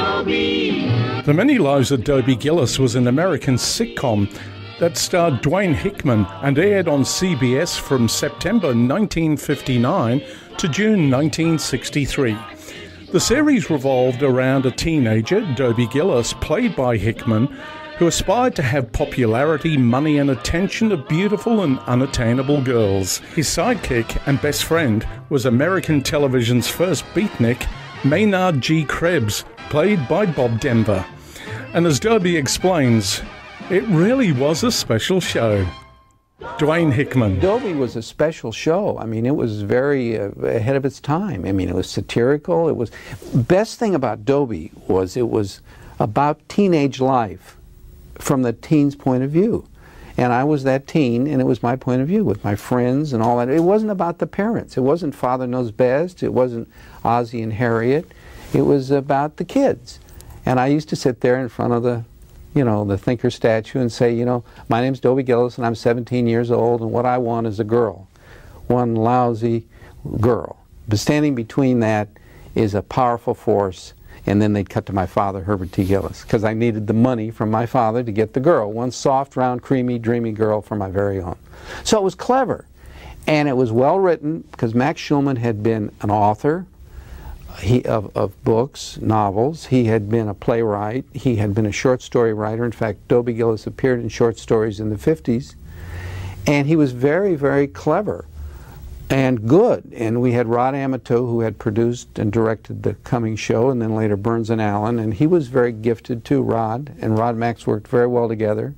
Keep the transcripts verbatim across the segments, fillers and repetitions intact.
Dobie. The Many Lives of Dobie Gillis was an American sitcom that starred Dwayne Hickman and aired on C B S from September nineteen fifty-nine to June nineteen sixty-three. The series revolved around a teenager, Dobie Gillis, played by Hickman, who aspired to have popularity, money and attention of beautiful and unattainable girls. His sidekick and best friend was American television's first beatnik, Maynard G. Krebs, played by Bob Denver. And as Dobie explains, it really was a special show. Dwayne Hickman. Dobie was a special show. I mean, it was very uh, ahead of its time. I mean, it was satirical. It was best thing about Dobie was it was about teenage life from the teen's point of view. And I was that teen, and it was my point of view with my friends and all that. It wasn't about the parents. It wasn't Father Knows Best. It wasn't Ozzie and Harriet. It was about the kids. And I used to sit there in front of the, you know, the thinker statue and say, you know, my name's Dobie Gillis and I'm seventeen years old and what I want is a girl. One lousy girl. But standing between that is a powerful force. And then they'd cut to my father, Herbert T. Gillis, because I needed the money from my father to get the girl. One soft, round, creamy, dreamy girl for my very own. So it was clever. And it was well written because Max Schulman had been an author. He, of, of books, novels. He had been a playwright. He had been a short story writer. In fact, Dobie Gillis appeared in short stories in the fifties. And he was very, very clever and good. And we had Rod Amato, who had produced and directed the Cummings show, and then later Burns and Allen. And he was very gifted too, Rod. And Rod and Max worked very well together.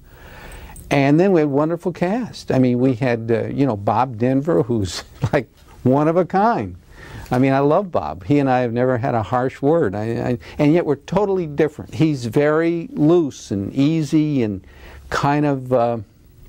And then we had a wonderful cast. I mean, we had, uh, you know, Bob Denver, who's like one of a kind. I mean, I love Bob. He and I have never had a harsh word, I, I, and yet we're totally different. He's very loose and easy and kind of uh,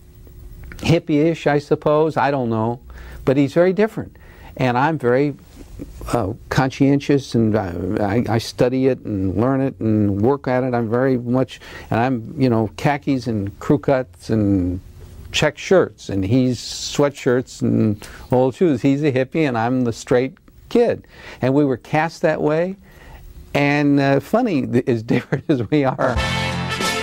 hippie-ish, I suppose. I don't know. But he's very different. And I'm very uh, conscientious, and I, I study it and learn it and work at it. I'm very much, and I'm, you know, khakis and crew cuts and check shirts, and he's sweatshirts and old shoes. He's a hippie, and I'm the straight kid. And we were cast that way, and uh, funny, as different as we are.